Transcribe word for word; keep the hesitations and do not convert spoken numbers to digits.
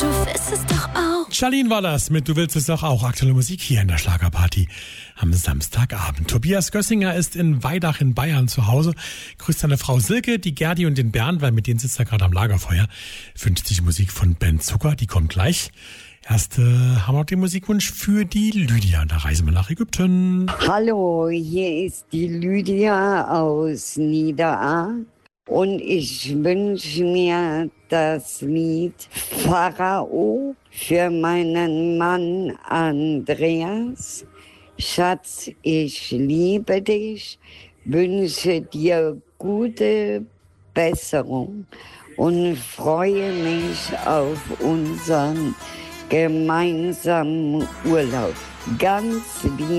willst es doch auch. Charlene war das mit Du willst es doch auch. Aktuelle Musik hier in der Schlagerparty am Samstagabend. Tobias Gössinger ist in Weidach in Bayern zu Hause. Grüßt seine Frau Silke, die Gerdi und den Bernd, weil mit denen sitzt er gerade am Lagerfeuer. Wünscht sich Musik von Ben Zucker, die kommt gleich. Erst äh, haben wir noch den Musikwunsch für die Lydia. Da reisen wir nach Ägypten. Hallo, hier ist die Lydia aus Niederaa und ich wünsche mir das Lied Pharao für meinen Mann Andreas. Schatz, ich liebe dich, wünsche dir gute Besserung und freue mich auf unseren gemeinsamen Urlaub. Ganz lieb.